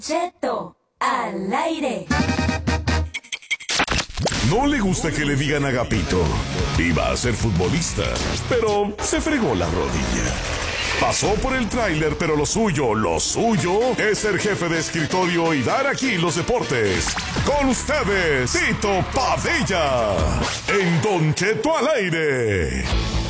Cheto al aire. No le gusta que le digan Agapito. Iba a ser futbolista, pero se fregó la rodilla. Pasó por el tráiler, pero lo suyo es ser jefe de escritorio y dar aquí los deportes. Con ustedes, Tito Padilla, en Don Cheto al aire.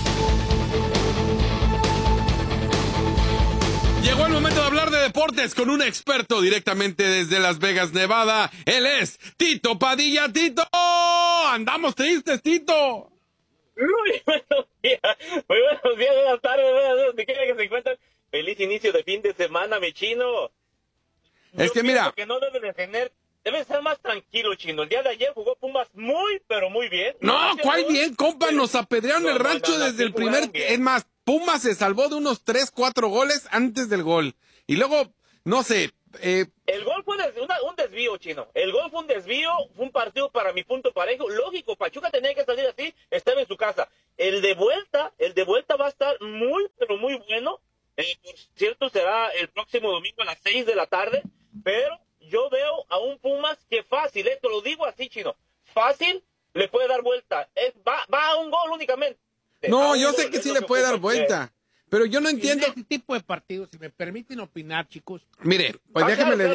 Llegó el momento de hablar de deportes con un experto directamente desde Las Vegas, Nevada. Él es Tito Padilla. ¡Tito! ¡Andamos tristes, Tito! Muy buenos días, buenas tardes, donde quiera que se encuentren. Feliz inicio de fin de semana, mi chino. Es que mira, que no debe ser más tranquilo, chino. El día de ayer jugó Pumas muy, pero muy bien. no, ¿cuál bien, compa? Nos apedrearon el rancho desde el primer... Es más, Pumas se salvó de unos 3, 4 goles antes del gol. Y luego, no sé... El gol fue un desvío, chino. El gol fue un desvío, fue un partido para mi punto parejo. Lógico, Pachuca tenía que salir así, estaba en su casa. El de vuelta va a estar muy, pero muy bueno. Por cierto, será el próximo domingo a las 6 de la tarde. Pero yo veo a un Pumas que fácil, te lo digo así, chino. Fácil, le puede dar vuelta. Va a un gol únicamente. No, yo sé que sí le puede dar vuelta. Pero yo no entiendo... En este tipo de partidos, si me permiten opinar, chicos. Mire, pues déjame leer.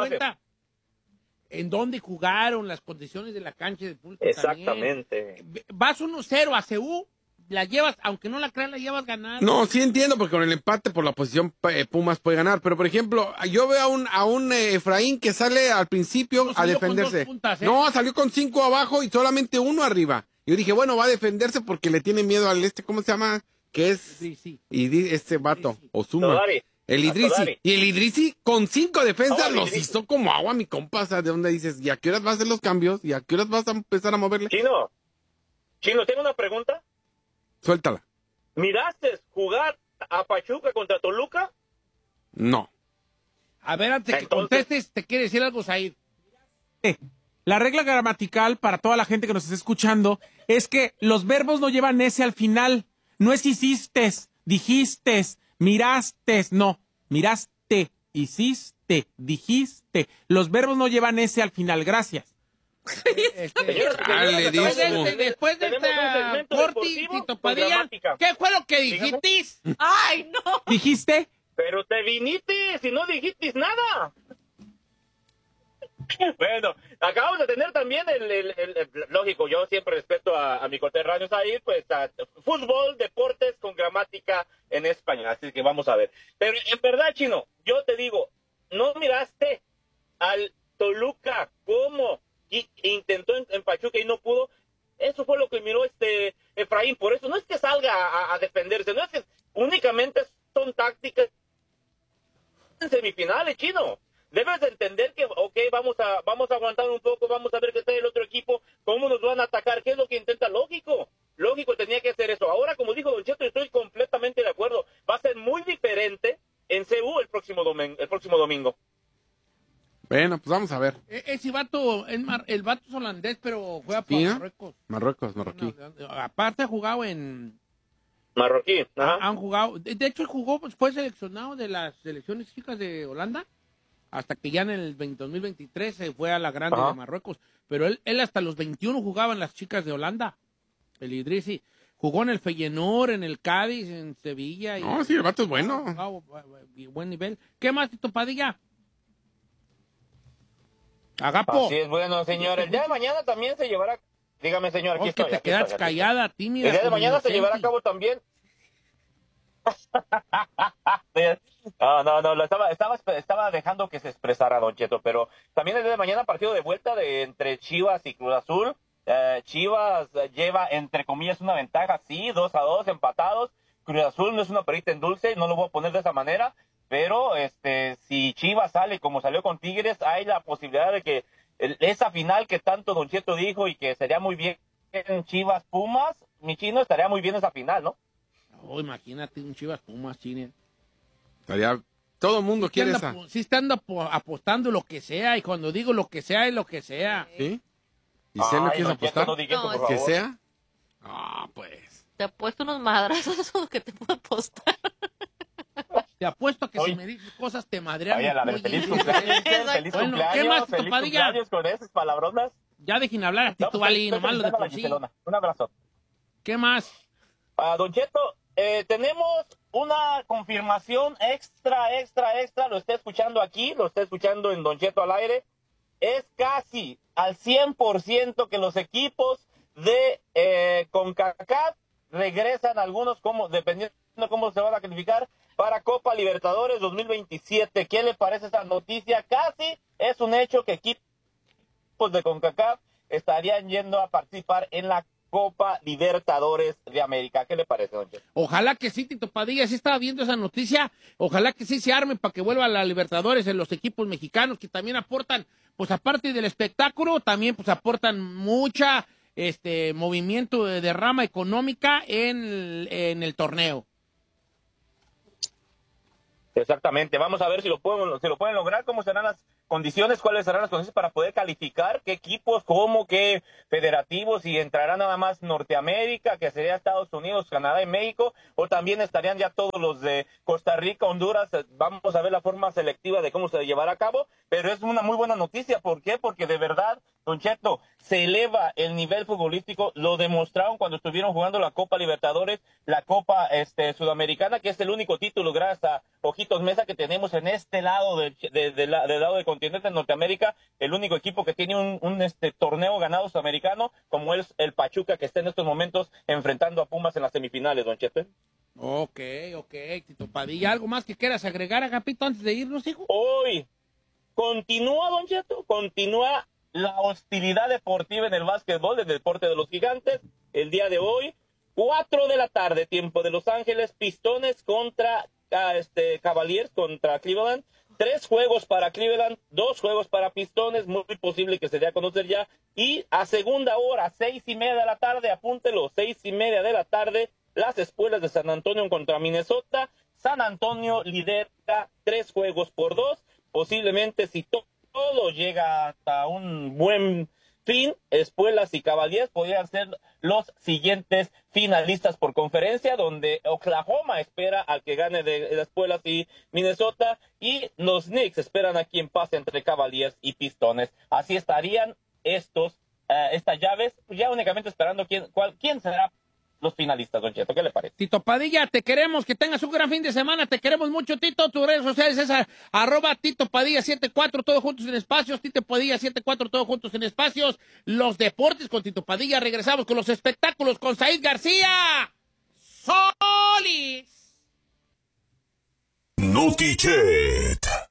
En dónde jugaron, las condiciones de la cancha de público. Exactamente. También. Vas 1-0 a CU, la llevas, aunque no la creas, la llevas ganando. No, sí entiendo, porque con el empate por la posición Pumas puede ganar. Pero, por ejemplo, yo veo a un Efraín que sale al principio a defenderse. Puntas, No, salió con 5 abajo y solamente 1 arriba. Yo dije, bueno, va a defenderse porque le tiene miedo al ¿cómo se llama? Que es este vato, Ozuma, el Idrisi. Y el Idrisi con 5 defensas los hizo como agua, mi compa. O sea, de donde dices, ¿y a qué horas vas a hacer los cambios? ¿Y a qué horas vas a empezar a moverle? Chino, tengo una pregunta. Suéltala. ¿Miraste jugar a Pachuca contra Toluca? No. A ver, antes que contestes, te quiere decir algo, Said. La regla gramatical para toda la gente que nos está escuchando es que los verbos no llevan ese al final. No es hiciste, dijiste, miraste, no. Miraste, hiciste, dijiste. Los verbos no llevan ese al final. Gracias. Después de esta corti, Tito Padilla, ¿qué fue lo que dijiste? ¡Ay, no! ¿Dijiste? Pero te viniste, si no dijiste nada. Bueno, acabamos de tener también lógico, yo siempre respeto a mi coterráneo ahí, pues fútbol, deportes con gramática en español, así que vamos a ver. Pero en verdad, chino, yo te digo, no miraste al Toluca como intentó en Pachuca y no pudo. Eso fue lo que miró Efraín, por eso no es que salga a defenderse, no es que únicamente son tácticas en semifinales, chino. Debes de entender que, vamos a aguantar un poco, vamos a ver qué tal el otro equipo, cómo nos van a atacar, qué es lo que intenta. Lógico, tenía que hacer eso. Ahora, como dijo Don Cheto, estoy completamente de acuerdo. Va a ser muy diferente en CU el próximo domingo. Bueno, pues vamos a ver. Ese vato, el vato es holandés, pero juega por Marruecos. Marroquí. Aparte ha jugado en... Marroquí, ajá. Han jugado, de hecho fue seleccionado de las selecciones chicas de Holanda, hasta que ya en el 2023 se fue a la grande de Marruecos. Pero él hasta los 21 jugaba en las chicas de Holanda, el Idrisi. Jugó en el Feyenoord, en el Cádiz, en Sevilla. Sí, el vato es bueno. Buen nivel. ¿Qué más, Tito Padilla? Agapo. Así es, bueno, señor. El día de mañana también se llevará... Dígame, señor, aquí estoy. Que te quedas callada, tímida. El día de mañana se llevará a cabo también... No, estaba dejando que se expresara, Don Cheto, pero también el día de mañana partido de vuelta entre Chivas y Cruz Azul. Chivas lleva, entre comillas, una ventaja, sí, 2-2, empatados. Cruz Azul no es una perita en dulce, no lo voy a poner de esa manera, pero si Chivas sale como salió con Tigres, hay la posibilidad de que esa final que tanto Don Cheto dijo y que sería muy bien Chivas Pumas, mi chino, estaría muy bien esa final, ¿no? Imagínate un Chivas Pumas, Chine. Todo el mundo quiere esa. Sí estando apostando lo que sea, y cuando digo lo que sea, es lo que sea. ¿Sí? ¿Y si no quieres apostar? No, ¿Que sea? Pues. Te apuesto unos madrazos, eso es lo que te puedo apostar. Te apuesto a que si me dices cosas te madrean. Oye, la del feliz cumpleaños, feliz bueno, cumpleaños, ¿qué más, feliz Tito Padilla? cumpleaños con esas palabronas. Ya dejen hablar a Tito Vali, nomás lo de por sí. Un abrazo. ¿Qué más? Don Cheto, tenemos una confirmación extra, lo está escuchando aquí, lo está escuchando en Don Cheto al aire. Es casi al 100% que los equipos de CONCACAF regresan algunos, dependiendo cómo se van a calificar, para Copa Libertadores 2027. ¿Qué le parece esa noticia? Casi es un hecho que equipos de CONCACAF estarían yendo a participar en la Copa Libertadores de América. ¿Qué le parece, don Cheto? Ojalá que sí, Tito Padilla, sí estaba viendo esa noticia. Ojalá que sí se armen para que vuelva a la Libertadores en los equipos mexicanos, que también aportan, pues aparte del espectáculo, también pues aportan mucha movimiento de rama económica en el torneo. Exactamente, vamos a ver si lo pueden lograr, cómo serán las condiciones, cuáles serán las condiciones para poder calificar, qué equipos, cómo, qué federativos, si entrará nada más Norteamérica, que sería Estados Unidos, Canadá y México, o también estarían ya todos los de Costa Rica, Honduras. Vamos a ver la forma selectiva de cómo se llevará a cabo, pero es una muy buena noticia. ¿Por qué? Porque de verdad, don Cheto, se eleva el nivel futbolístico, lo demostraron cuando estuvieron jugando la Copa Libertadores, la Copa Sudamericana, que es el único título, gracias a Ojitos Mesa, que tenemos en este lado del lado del continente de Norteamérica, el único equipo que tiene un torneo ganado sudamericano, como es el Pachuca, que está en estos momentos enfrentando a Pumas en las semifinales, don Cheto. Ok, Tito Padilla, ¿algo más que quieras agregar, Agapito, antes de irnos, hijo? Hoy continúa, don Cheto, continúa la hostilidad deportiva en el básquetbol, el deporte de los gigantes. El día de hoy, 4 de la tarde, tiempo de Los Ángeles, Pistones contra Cavaliers contra Cleveland. 3 juegos para Cleveland, 2 juegos para Pistones, muy posible que se dé a conocer ya. Y a segunda hora, 6:30 de la tarde, apúntelo, 6:30 de la tarde, las Espuelas de San Antonio contra Minnesota. San Antonio lidera 3-2. Posiblemente, si todo llega hasta un buen fin, Espuelas y Cavaliers podrían ser los siguientes finalistas por conferencia, donde Oklahoma espera al que gane de Espuelas y Minnesota, y los Knicks esperan a quien pase entre Cavaliers y Pistones. Así estarían estas llaves, ya únicamente esperando quién será los finalistas, don Cheto. ¿Qué le parece? Tito Padilla, te queremos, que tengas un gran fin de semana, te queremos mucho, Tito. Tus redes sociales es @Tito Padilla 74, todos juntos en espacios, Tito Padilla 74, todos juntos en espacios. Los deportes con Tito Padilla, regresamos con los espectáculos con Said García. ¡Solis! Notichet.